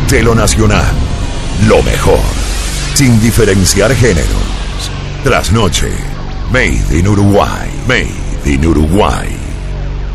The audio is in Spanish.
De lo nacional, lo mejor, sin diferenciar géneros. Trasnoche, Made in Uruguay, Made in Uruguay.